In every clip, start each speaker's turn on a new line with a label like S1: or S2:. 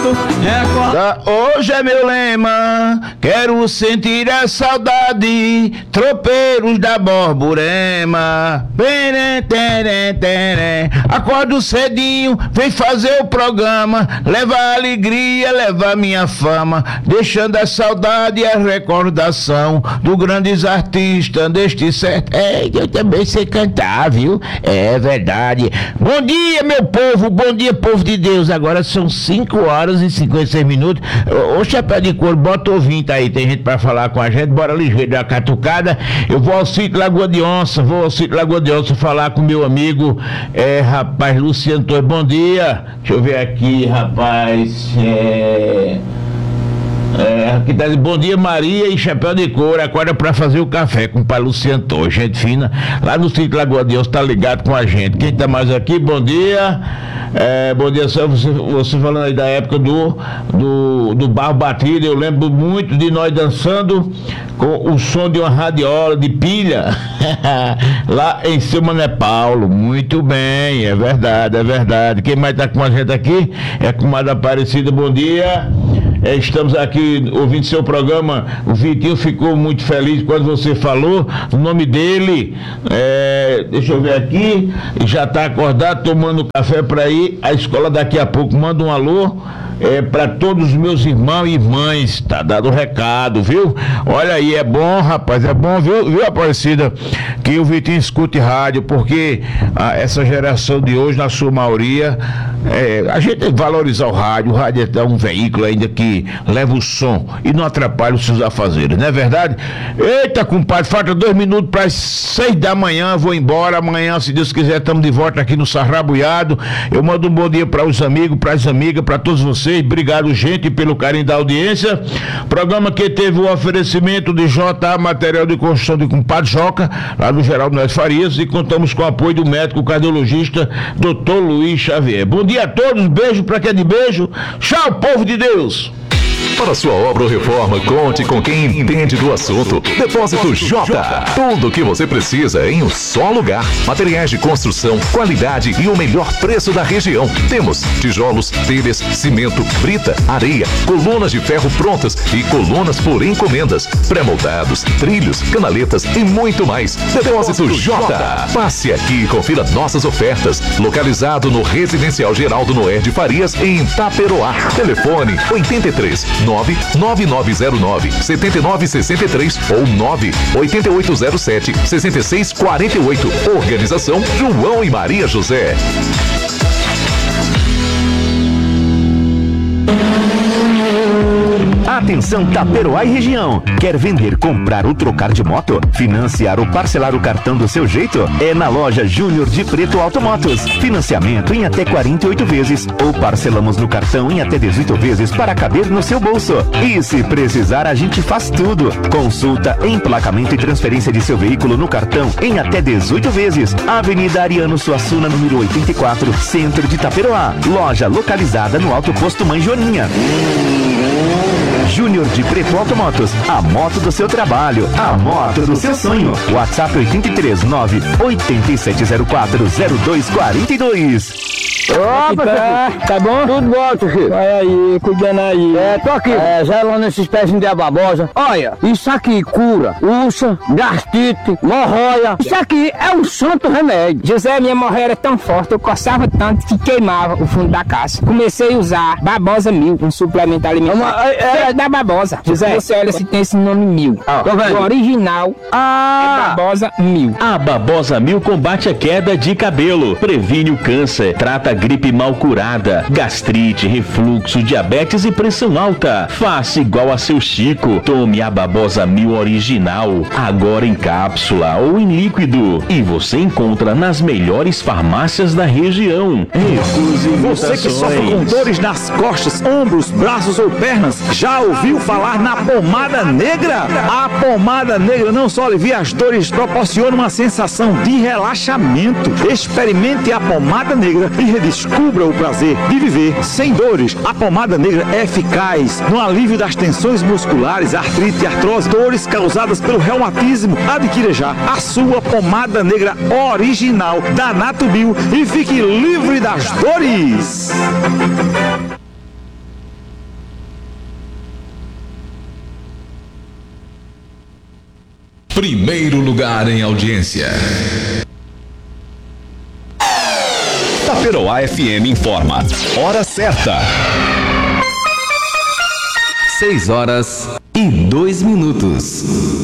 S1: Hoje é meu lema, quero sentir a saudade, tropeiros da Borborema. Acordo cedinho, vem fazer o programa, leva a alegria, leva a minha fama, deixando a saudade e a recordação do grandes artistas deste certo. Eu também sei cantar, viu? É verdade. Bom dia, meu povo, bom dia, povo de Deus. Agora são 5h56. Ô chapéu de couro, bota o ouvinte aí, tem gente pra falar com a gente, bora ligeiro, da catucada. Eu vou ao sítio Lagoa de Onça, falar com meu amigo, rapaz, Luciano Torres. Bom dia, deixa eu ver aqui, rapaz, aqui tá dizendo, bom dia Maria e chapéu de couro, acorda pra fazer o café com o pai Luciano Torres, gente fina, lá no sítio Lagoa de Onça, tá ligado com a gente. Quem tá mais aqui, bom dia. Bom dia, você falando aí da época do barro batido, eu lembro muito de nós dançando com o som de uma radiola de pilha lá em Seu Mané Paulo. Muito bem, é verdade. Quem mais tá com a gente aqui é a comadre Aparecida, bom dia. Estamos aqui ouvindo seu programa. O Vitinho ficou muito feliz quando você falou o nome dele. Deixa eu ver aqui. Já está acordado, tomando café para ir à escola daqui a pouco. Manda um alô para todos os meus irmãos e irmãs. Tá dado o recado, viu? Olha aí, é bom, rapaz, é bom, viu, Aparecida, que o Vitinho escute rádio, porque essa geração de hoje, na sua maioria, a gente tem que valorizar o rádio. O rádio é um veículo ainda que leva o som e não atrapalha os seus afazeres, não é verdade? Eita, compadre, falta 2 minutos para as 6 da manhã, vou embora. Amanhã, se Deus quiser, estamos de volta aqui no Sarrabuiado. Eu mando um bom dia para os amigos, para as amigas, para todos vocês. Obrigado, gente, pelo carinho da audiência. Programa que teve o oferecimento de JA Material de Construção de Compadre Joca, lá no Geraldo Neves Farias, e contamos com o apoio do médico cardiologista Dr. Luiz Xavier. Bom dia a todos, beijo pra quem é de beijo. Tchau, povo de Deus.
S2: Para sua obra ou reforma, conte com quem entende do assunto. Depósito J. Tudo o que você precisa em um só lugar. Materiais de construção, qualidade e o melhor preço da região. Temos tijolos, telhas, cimento, brita, areia, colunas de ferro prontas e colunas por encomendas, pré-moldados, trilhos, canaletas e muito mais. Depósito J. Passe aqui e confira nossas ofertas. Localizado no Residencial Geraldo Noé de Farias, em Itaperoá. Telefone 83 99909 7963 ou 98807 6648. Organização João e Maria José. Atenção Taperoá e região. Quer vender, comprar ou trocar de moto? Financiar ou parcelar o cartão do seu jeito? É na loja Júnior de Preto Automotos. Financiamento em até 48 vezes ou parcelamos no cartão em até 18 vezes para caber no seu bolso. E se precisar, a gente faz tudo. Consulta, emplacamento e transferência de seu veículo no cartão em até 18 vezes. Avenida Ariano Suassuna, número 84, Centro de Taperoá. Loja localizada no Alto Posto Mãe Joaninha. Júnior de Preto Automotos, a moto do seu trabalho, a moto do seu sonho. WhatsApp 83 9 8704 0242.
S3: Opa, tá bom? Tudo bom, tio Chico. Vai aí, cuidando aí. Tô aqui. Zelando esses pezinhos de ababosa. Olha, isso aqui cura úlcera, gastrite, hemorroida. Isso aqui é um santo remédio. José, minha hemorroida era tão forte, eu coçava tanto que queimava o fundo da caixa. Comecei a usar Babosa 1000, um suplemento alimentar. É da Babosa. José, você olha se tem esse nome 1000. O original é Babosa 1000.
S4: A Babosa 1000 combate a queda de cabelo, previne o câncer, trata gripe mal curada, gastrite, refluxo, diabetes e pressão alta. Faça igual a seu Chico. Tome a Babosa 1000 original, agora em cápsula ou em líquido. E você encontra nas melhores farmácias da região.
S5: Você que sofre com dores nas costas, ombros, braços ou pernas, já ouviu falar na pomada negra? A pomada negra não só alivia as dores, proporciona uma sensação de relaxamento. Experimente a pomada negra e redescubra o prazer de viver sem dores. A pomada negra é eficaz no alívio das tensões musculares, artrite, artrose, dores causadas pelo reumatismo. Adquira já a sua pomada negra original da Natubio e fique livre das dores.
S2: primeiro lugar em audiência.
S6: Taperoá FM informa. Hora certa. 6h02.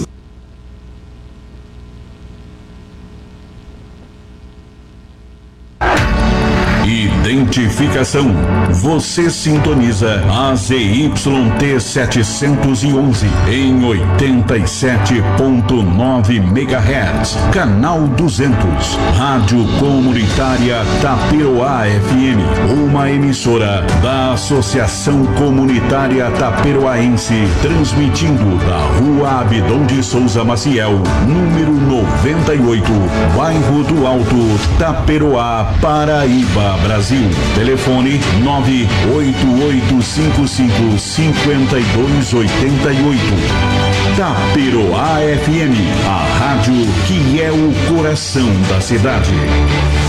S7: Identificação. Você sintoniza a ZYT 711 em 87.9 MHz, canal 200, Rádio Comunitária Taperoá FM, uma emissora da Associação Comunitária Taperoaense, transmitindo da Rua Abdon de Souza Maciel, número 98, Bairro do Alto, Taperoá, Paraíba, Brasil. Telefone 988555288. Taperoá FM, a rádio que é o coração da cidade.